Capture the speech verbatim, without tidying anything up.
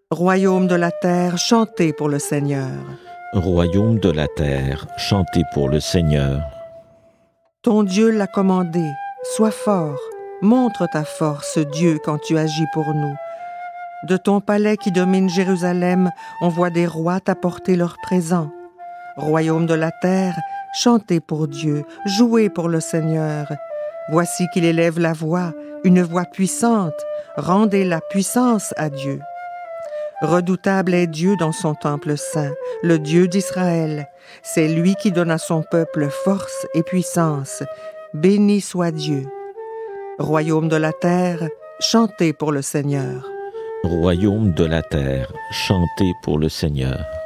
Royaume de la terre, chantez pour le Seigneur. Royaume de la terre, chantez pour le Seigneur. Ton Dieu l'a commandé, sois fort, montre ta force, Dieu, quand tu agis pour nous. De ton palais qui domine Jérusalem, on voit des rois t'apporter leurs présents. Royaume de la terre, chantez pour Dieu, jouez pour le Seigneur. Voici qu'il élève la voix, une voix puissante, rendez la puissance à Dieu. Redoutable est Dieu dans son temple saint, le Dieu d'Israël. C'est lui qui donne à son peuple force et puissance. Béni soit Dieu. Royaume de la terre, chantez pour le Seigneur. Royaume de la terre, chantez pour le Seigneur.